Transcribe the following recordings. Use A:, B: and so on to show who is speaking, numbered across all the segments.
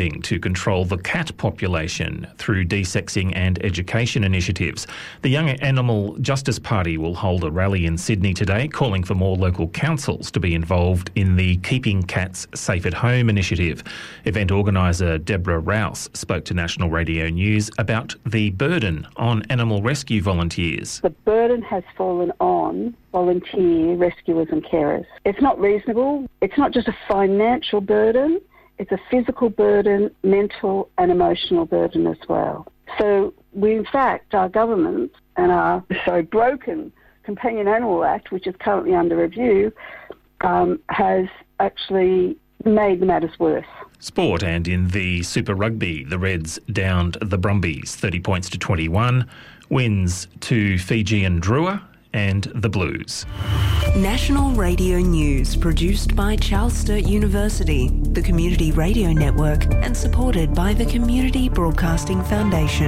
A: to control the cat population through desexing and education initiatives. The Young Animal Justice Party will hold a rally in Sydney today, calling for more local councils to be involved in the Keeping Cats Safe at Home initiative. Event organiser Deborah Rouse spoke to National Radio News about the burden on animal rescue volunteers.
B: The burden has fallen on volunteer rescuers and carers. It's not reasonable. It's not just a financial burden. It's a physical burden, mental and emotional burden as well. So we, in fact, our government and our broken Companion Animal Act, which is currently under review, has actually made the matters worse.
A: Sport, and in the Super Rugby, the Reds downed the Brumbies 30 points to 21, wins to Fijian Drua and the Blues.
C: National Radio News, produced by Charles Sturt University, the Community Radio Network, and supported by the Community Broadcasting Foundation.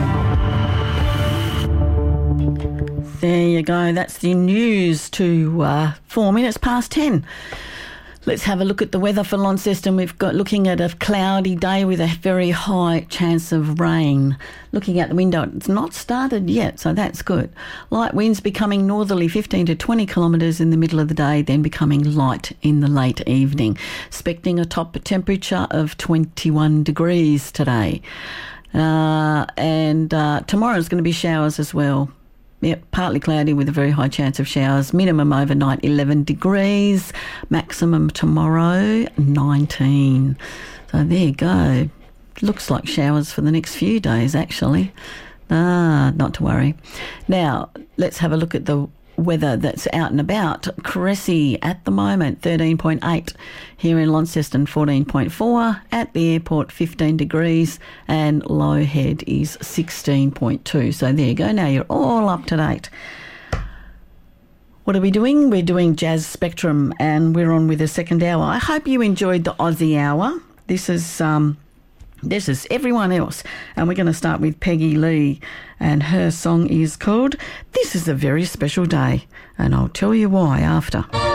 D: There you go. That's the news to 4 minutes past 10. Let's have a look at the weather for Launceston. We've got looking at a cloudy day with a very high chance of rain. Looking out the window, it's not started yet, so that's good. Light winds becoming northerly 15 to 20 kilometres in the middle of the day, then becoming light in the late evening. Expecting a top temperature of 21 degrees today. And tomorrow's going to be showers as well. Yep, partly cloudy with a very high chance of showers. Minimum overnight 11 degrees. Maximum tomorrow 19. So there you go. Looks like showers for the next few days actually. Not to worry. Now let's have a look at the weather that's out and about. Cressy at the moment 13.8. Here in Launceston 14.4. At the airport 15 degrees. And Low Head is 16.2. So there you go. Now you're all up to date. What are we doing? We're doing Jazz Spectrum and we're on with the second hour. I hope you enjoyed the Aussie hour. This is everyone else. And we're going to start with Peggy Lee. And her song is called This Is a Very Special Day. And I'll tell you why after.